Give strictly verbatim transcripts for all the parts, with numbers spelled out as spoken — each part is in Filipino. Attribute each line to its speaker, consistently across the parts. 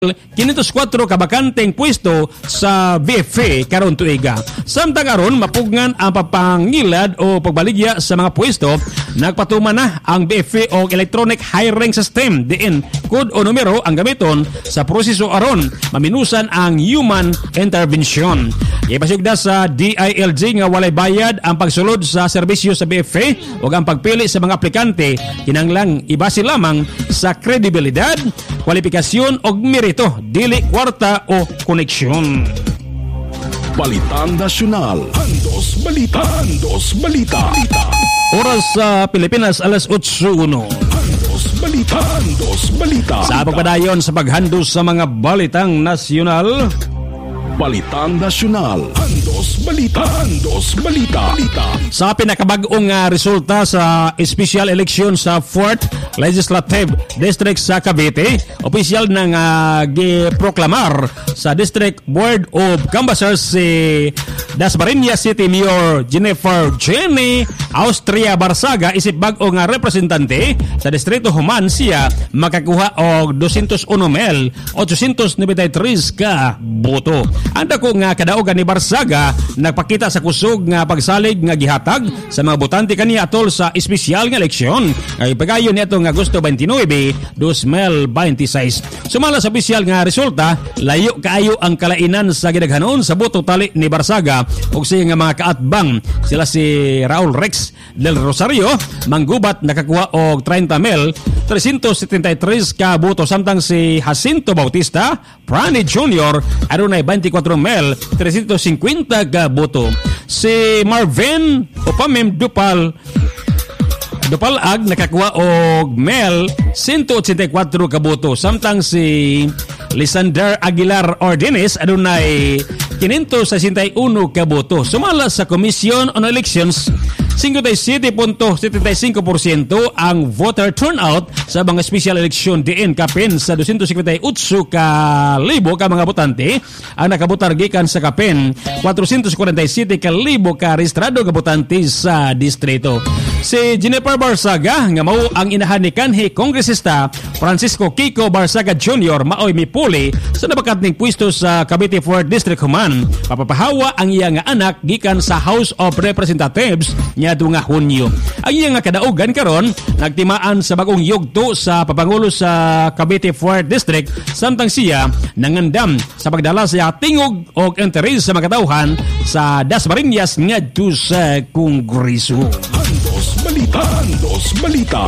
Speaker 1: kintos kabakanteng pwesto sa V F A karon tuiga. Samtang aron mapugngan ang papangilad o pagbaligya sa mga pwesto, nagpatuman na ang V F A o Electronic Hiring System diin kod o numero ang gamiton sa proseso aron maminusan ang human intervention. Ipasyugda sa D I L G nga walay bayad ang pagsulod sa serbisyo sa V F A ug ang pagpili sa mga aplikante kinahanglang ibase lamang sa kredibilidad, kwalifikasyon o merito, dili kwarta o koneksyon.
Speaker 2: Balitang Nasyonal. Andos Balita. Andos Balita.
Speaker 1: Oras sa Pilipinas, alas otso uno.
Speaker 2: Andos Balita. Andos Balita.
Speaker 1: Sa pagpadayon sa paghandos sa mga balitang nasyonal.
Speaker 2: Balitang Nasyonal. Andos Balita. Andos Balita.
Speaker 1: Sa pinakabag-ong uh, resulta sa special election sa fourth Legislative District sa Cavite, opisyal nang uh, giproklamar sa District Board of Canvassers si Dasmariñas City Mayor Jennifer Jenny Austria Barsaga isip bag-o nga representante sa Distrito Human siya makakuha og two hundred one mil eight hundred ninety-three ka boto. Ang dako nga kadaogan ni Barsaga nagpakita sa kusog nga pagsalig nga gihatag sa mga botante kaniya atol sa espesyal nga eleksyon ay pagayon niya nga Agosto twenty-nine, twenty twenty-six. Sumala sa opisyal nga resulta, layo kaayo ang kalainan sa gidaghanon sa boto tali ni Barsaga ug siya nga mga kaatbang sila si Raul Rex del Rosario manggubat nakakuha og thirty mil three hundred seventy-three ka boto samtang si Jacinto Bautista Prani Junior adunay twenty-four mil three hundred fifty ka boto. Si Marvin Opamem Dupal Dupalag nakakuha og mel one hundred eighty-four ka boto samtang si Lisander Aguilar Ordenes adunay five hundred sixty-one ka boto. Sumala sa Commission on Elections, fifty-seven point seven five percent ang voter turnout sa mga special election diin kapin sa two hundred fifty-eight ka libo ka mga botante ang nakabotar gikan sa kapin four hundred forty-seven ka libo ka rehistrado ka botante sa distrito. Si Jennifer Barsaga nga mao ang inahan ni kanhi kongresista Francisco Kiko Barsaga Junior maoy mipuli sa nabakanteng pwesto sa Cavite fourth District Human. Papapahawa ang iya nga anak gikan sa House of Representatives niadto nga Hunyo. Ang iya nga kadaogan karon nagtimaan sa bagong yugto sa papangulo sa Cavite fourth District samtang siya nangandam sa pagdala sa tingog og interes sa makatawhan sa Dasmariñas ngadto sa Kongreso.
Speaker 2: Balita. Andos Balita.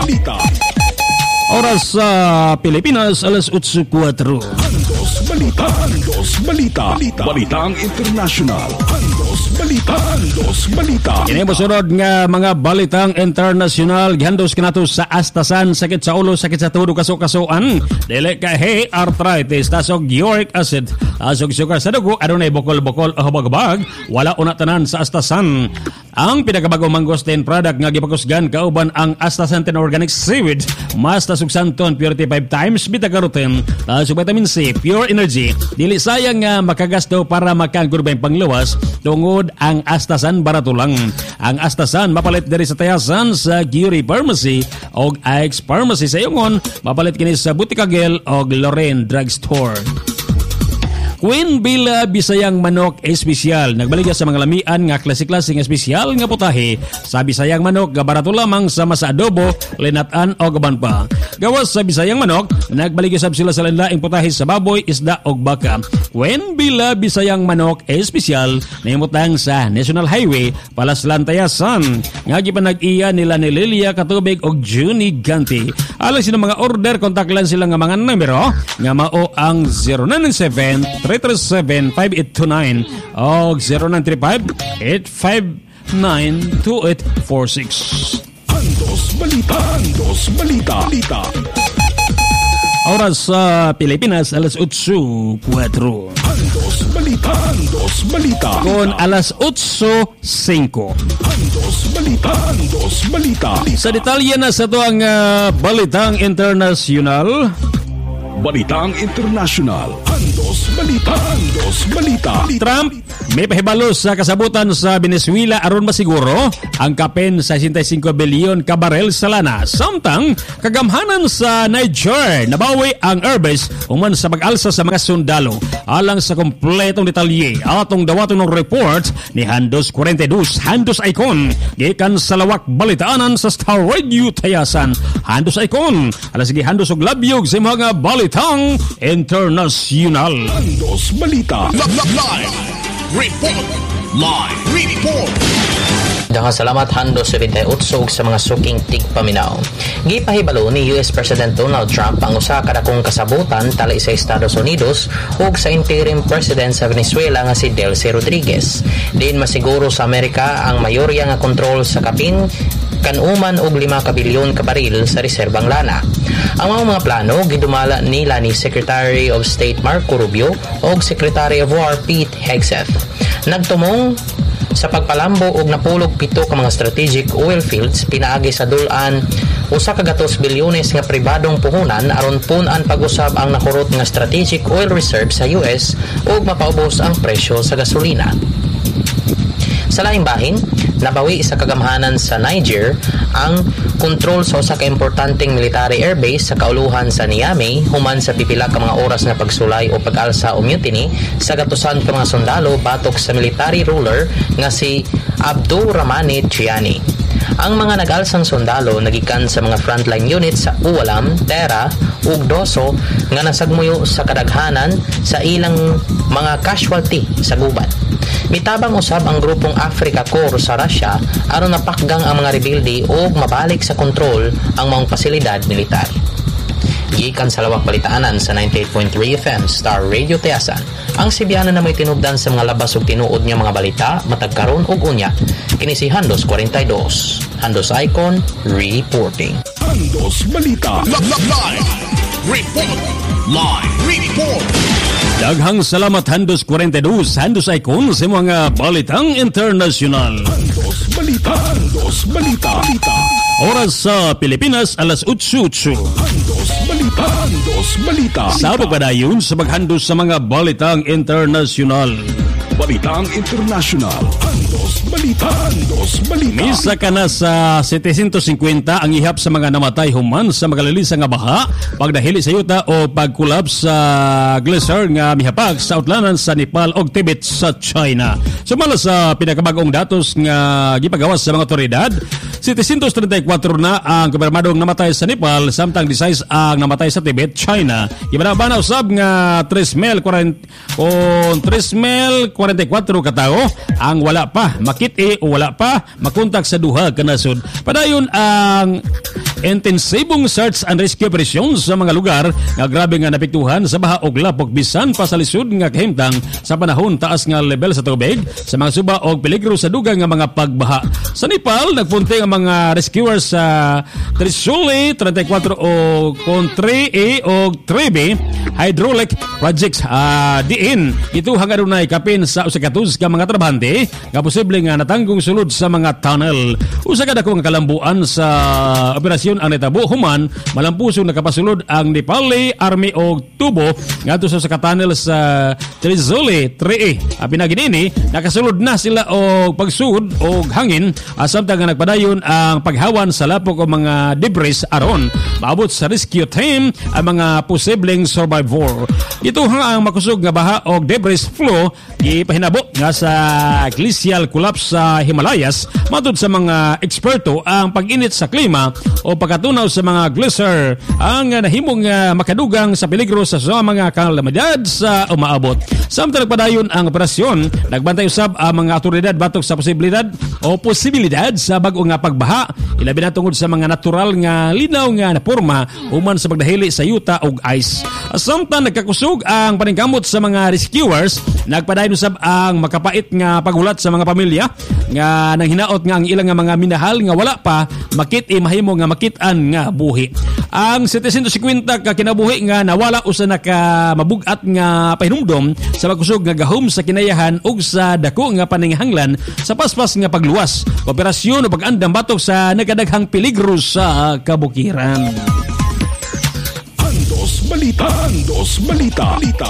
Speaker 1: Oras sa Pilipinas, alas otso kuwatro.
Speaker 2: Andos Balita. Andos Balita. Balitang International. Andos Balita. Andos Balita.
Speaker 1: Kini mosunod nga mga balitang internasyonal gihandos kanato sa astasan, sakit sa ulo, sakit sa tulo, kaso-kasoan, dili kahe, arthritis, tasog uric acid, tasog sugar sa dugo, adunay bokol-bokol o habag-habag, wala una tanan sa astasan. Ang pinakabagong mangosteen product nga gipakusgan kauban ang astaxanthin organic seaweed, mas tasugsanton thirty-five times beta-carotene, tasog vitamin C, pure energy. Dili sayang nga makagasto para makanggurbay pangluwas tungod ang astasan barato lang. Ang astasan mapalit diri sa tayasan sa Curie Pharmacy og Ike's Pharmacy sa Yongon, mapalit kini sa Butikagel og Lorraine Drugstore. Queen Bila Bisayang Manok Espesyal nagbaligya sa mga lamian nga klase-klase nga espesyal nga putahe sa Bisayang Manok nga barato lamang sa masa adobo, linatan o gaban pa. Gawas sa Bisayang Manok, nagbaligya sab sila sa lain-laing putahe sa baboy, isda o baka. Queen Bila Bisayang Manok Espesyal nahimutang sa National Highway Palaslan Tayasan nga gipanag-iya nila ni Lilia Katubig og Juni Ganti. Alang sila mga order, kontaklan sila nga mga numero nga mao ang zero nine seven three three seven five eight two nine o zero nine three five eight five nine two eight four six.
Speaker 2: Andos Balita. Andos Balita.
Speaker 1: Oras sa Pilipinas, alas otso kuwatro.
Speaker 2: Andos Balita. Andos Balita.
Speaker 1: Kon alas otso singko.
Speaker 2: Andos Balita. Andos Balita.
Speaker 1: Sa detalye na sa ito ang uh, balitang internasyonal.
Speaker 2: Balitang International. Andos Balita. Andos Balita.
Speaker 1: Trump may pahibalo sa kasabutan sa Venezuela aron masiguro ang kapen sa sixty-five bilyon ka barel sa lana. Samtang kagamhanan sa Niger nabawi ang airbase human sa pag-alsa sa mga sundalo. Alang sa kompletong detalye atong dawaton ng report ni Handos forty-two Handos Icon gikan sa lawak balitaanan sa Star Radio Tayasan. Handos Icon alas sige Handos og labyog sa mga balitang internasyonal.
Speaker 2: Andos Balita.
Speaker 3: Live report. Live report.
Speaker 4: Daghang salamat Handos seventy-eight sa mga suking tigpaminaw. Gipahibalo ni U S President Donald Trump ang usa ka dakong kasabutan tali sa Estados Unidos ug sa interim president sa Venezuela nga si Delcy Rodriguez. Din masiguro sa Amerika ang mayorya nga kontrol sa kapin kanuman og lima ka bilyon ka baril sa reserbang lana. Ang mga, mga plano gidumala nila ni Secretary of State Marco Rubio ug Secretary of War Pete Hegseth. Nagtumong sa pagpalambo og napulog pito ka mga strategic oil fields pinaagi sa dulan usa ka gatos bilyones nga pribadong puhunan aron pun-an pag-usab ang nakurot nga strategic oil reserve sa U S ug mapaubos ang presyo sa gasolina. Sa laing bahin, nabawi sa kagamhanan sa Niger ang kontrol sa usa ka importanteng military airbase sa kauluhan sa Niamey human sa pipila ka mga oras nga pagsulay o pag-alsa o mutiny sa gatusan ka mga sundalo batok sa military ruler nga si Abdurrahmane Chiani. Ang mga nag-alsang sundalo nagikan sa mga frontline units sa Uwalam, Tera ug Doso nga nasagmuyo sa kadaghanan sa ilang mga casualty sa gubat. Mitabang usab ang grupong Africa Corps sa Russia aron napakgang ang mga rebelde ug mabalik sa kontrol ang mga pasilidad militar. Gikan sa lawak balitaanan sa ninety-eight point three F M Star Radio Tayasan, ang Sibiyanan na may tinubdan sa mga labas ug tinuod niya mga balita matag karon ug unya. Kini si Handos forty-two. Handos Icon reporting.
Speaker 2: Andos Balita.
Speaker 3: Live report. Live report.
Speaker 1: Daghang salamat Handos forty-two Handos Icon sa mga balitang internasyonal.
Speaker 2: Andos Balita. Andos Balita. Balita.
Speaker 1: Oras sa Pilipinas alas eight eight.
Speaker 2: Andos Balita. Andos Balita.
Speaker 1: Sa pagpadayon sa maghandos sa mga balitang internasyonal.
Speaker 2: Balitang International. Andos Balita. Andos Balita.
Speaker 1: Misa ka na sa seven fifty ang ihap sa mga namatay human sa magalilisa nga baha, pagdahili sa yuta o pagkulab sa glacier nga mihapag sa utlanan sa Nepal o Tibet sa China. Sumala sa pinakabagong datos nga gipagawas sa mga otoridad, seven thirty-four na ang kumpirmadong namatay sa Nepal, samtang sixteen ang namatay sa Tibet, China. Ibanaba na usab nga three mil forty-four katao ang wala pa makit-i o wala pa makontak sa duha ka nasod. Padayon ang intensibong search and rescue operation sa mga lugar nga grabe nga napiktuhan sa baha og lapok bisan pa sa lisod nga kahimtang sa panahon taas nga level sa tubig sa mga suba og peligro sa dugang nga mga pagbaha. Sa Nepal nagpunti ang mga rescuers sa Trishuli thirty-four o kon three A o three B hydraulic projects uh, diin ito hanggang dunay kapin sa usa ka tuz ka mga trabahante nga posible nga natanggong sulod sa mga tunnel. Usa ka dako nga kalambuan sa operasyon ang netabo human malampusong nakapasulod ang Nepali Army og tubo ngadto sa usa ka tunnel sa Trishuli three A. Pinaginini nakasulod na sila og pagsud og hangin asamtang nga nagpadayon ang paghawan sa lapok o mga debris aron maabot sa rescue team ang mga posibleng survivor. Ito ang makusog nga baha og debris flow gipahinabo nga sa glacial collapse sa Himalayas. Matod sa mga eksperto, ang pag-init sa klima o pagkatunaw sa mga glacier ang nahimong uh, makadugang sa peligro sa mga kalamidad sa umaabot. Samtang nagpadayon ang operasyon, nagbantay usab ang mga otoridad batok sa posibilidad o posibilidad sa bag-o nga pagbaha, ilabi na tungod sa mga natural nga linaw nga na porma human sa pagdahili sa yuta og ice. Samtang nagkakusog ang paningkamot sa mga rescuers, nagpadayon usab ang makapait nga paghulat sa mga pamilya nga nang hinaot nga ang ilang nga mga minahal nga wala pa makit-i mahimo nga makit-an nga buhi. Ang seven fifty ka kinabuhi nga nawala usa na ka mabugat nga pahinumdom sa pagkusog nga gahom sa kinayahan ug sa dako nga paninghanglan sa paspas nga pagluwas, operasyon o pag-andam batok sa nagadaghang peligro sa kabukiran.
Speaker 2: Andos Andos Balita. Andos Balita. Balita.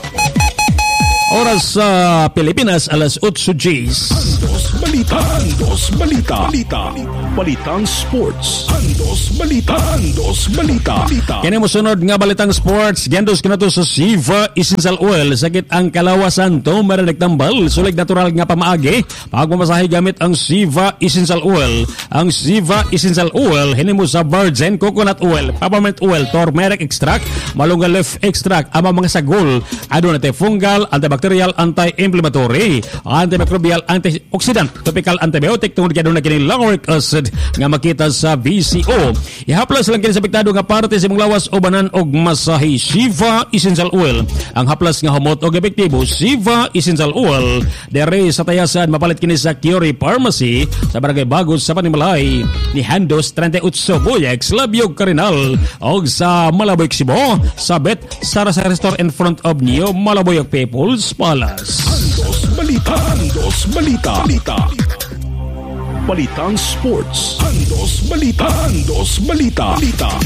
Speaker 1: Oras sa Pilipinas, alas otso Gs.
Speaker 2: Andos Balita. Andos Balita. Balita. Balitang Sports. Andos Balita. Andos Balita. Balita.
Speaker 1: Kini mo sunod nga balitang sports, gandos kinato sa Siva Essential Oil, sakit ang kalawasan to, maranig tambal, sulig natural nga pamaagi, pagmamasahe gamit ang Siva Essential Oil. Ang Siva Essential Oil, hinimo sa virgin coconut oil, peppermint oil, turmeric extract, malunga leaf extract, ama mga sagol, aduna te fungal, antibacterial, anti-inflammatory, antimicrobial, antioxidant, topical antibiotic, tungod kaya doon na kini lauric acid nga makita sa V C O. Ihaplas lang kini sa piktado nga parte sa imong lawas o banan og masahe. Siva Essential Oil, ang haplas nga humot og epektibo. Siva Essential Oil, dere sa tayasan, mapalit kini sa Curie Pharmacy sa Barangay Bagos sa Panimalay ni Handos thirty-eight Boyex, Labyog Carinal og sa Malaboy Cebu, sabit Sara sa restaurant in front of Neo Malaboy People's Palace.
Speaker 2: Andos Balita. Andos Balita. Balita. Balitang Sports. Andos Balita. Andos Balita. Balita.